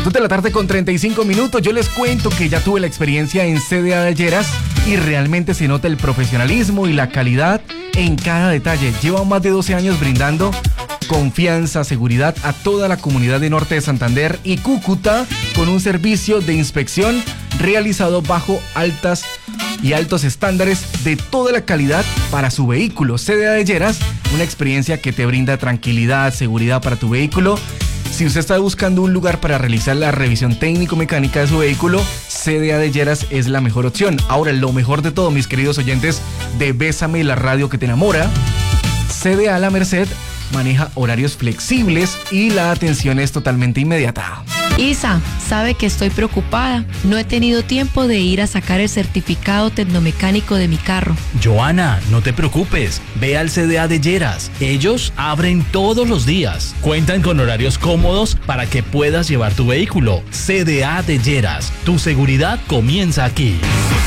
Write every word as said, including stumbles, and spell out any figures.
dos de la tarde con treinta y cinco minutos. Yo les cuento que ya tuve la experiencia en C D A de Lleras y realmente se nota el profesionalismo y la calidad en cada detalle. Lleva más de doce años brindando confianza, seguridad a toda la comunidad de Norte de Santander y Cúcuta con un servicio de inspección realizado bajo altas y altos estándares de toda la calidad para su vehículo. C D A de Lleras, una experiencia que te brinda tranquilidad, seguridad para tu vehículo. Si usted está buscando un lugar para realizar la revisión técnico-mecánica de su vehículo, C D A de Lleras es la mejor opción. Ahora, lo mejor de todo, mis queridos oyentes de Bésame, la radio que te enamora, C D A La Merced maneja horarios flexibles y la atención es totalmente inmediata. Isa, sabe que estoy preocupada. No he tenido tiempo de ir a sacar el certificado tecnomecánico de mi carro. Joana, no te preocupes. Ve al C D A de Lleras. Ellos abren todos los días. Cuentan con horarios cómodos para que puedas llevar tu vehículo. C D A de Lleras. Tu seguridad comienza aquí.